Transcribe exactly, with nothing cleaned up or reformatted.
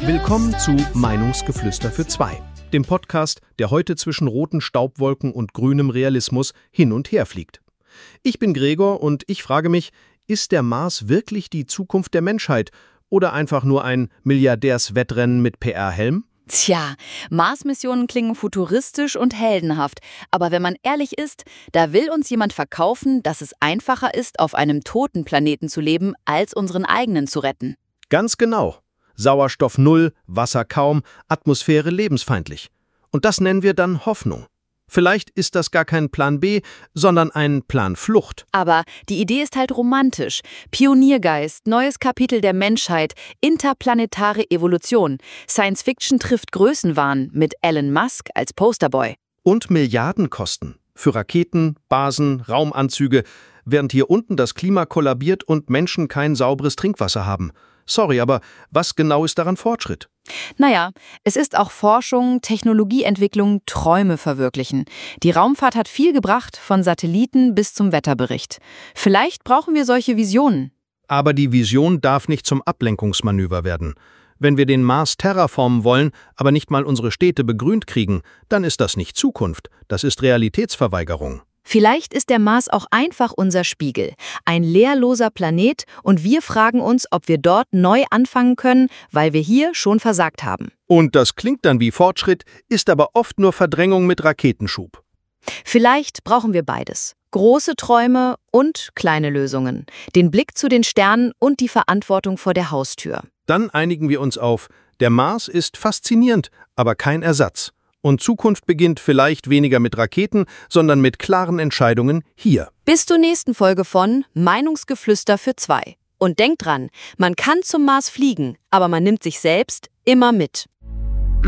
Willkommen zu Meinungsgeflüster für zwei, dem Podcast, der heute zwischen roten Staubwolken und grünem Realismus hin und her fliegt. Ich bin Gregor und ich frage mich, ist der Mars wirklich die Zukunft der Menschheit oder einfach nur ein Milliardärswettrennen mit P R-Helm? Tja, Mars-Missionen klingen futuristisch und heldenhaft, aber wenn man ehrlich ist, da will uns jemand verkaufen, dass es einfacher ist, auf einem toten Planeten zu leben, als unseren eigenen zu retten. Ganz genau. Sauerstoff null, Wasser kaum, Atmosphäre lebensfeindlich. Und das nennen wir dann Hoffnung. Vielleicht ist das gar kein Plan B, sondern ein Plan Flucht. Aber die Idee ist halt romantisch. Pioniergeist, neues Kapitel der Menschheit, interplanetare Evolution. Science Fiction trifft Größenwahn mit Elon Musk als Posterboy. Und Milliardenkosten für Raketen, Basen, Raumanzüge, während hier unten das Klima kollabiert und Menschen kein sauberes Trinkwasser haben. Sorry, aber was genau ist daran Fortschritt? Naja, es ist auch Forschung, Technologieentwicklung, Träume verwirklichen. Die Raumfahrt hat viel gebracht, von Satelliten bis zum Wetterbericht. Vielleicht brauchen wir solche Visionen. Aber die Vision darf nicht zum Ablenkungsmanöver werden. Wenn wir den Mars terraformen wollen, aber nicht mal unsere Städte begrünt kriegen, dann ist das nicht Zukunft, das ist Realitätsverweigerung. Vielleicht ist der Mars auch einfach unser Spiegel, ein leerloser Planet, und wir fragen uns, ob wir dort neu anfangen können, weil wir hier schon versagt haben. Und das klingt dann wie Fortschritt, ist aber oft nur Verdrängung mit Raketenschub. Vielleicht brauchen wir beides. Große Träume und kleine Lösungen. Den Blick zu den Sternen und die Verantwortung vor der Haustür. Dann einigen wir uns auf, der Mars ist faszinierend, aber kein Ersatz. Und Zukunft beginnt vielleicht weniger mit Raketen, sondern mit klaren Entscheidungen hier. Bis zur nächsten Folge von Meinungsgeflüster für zwei. Und denkt dran, man kann zum Mars fliegen, aber man nimmt sich selbst immer mit.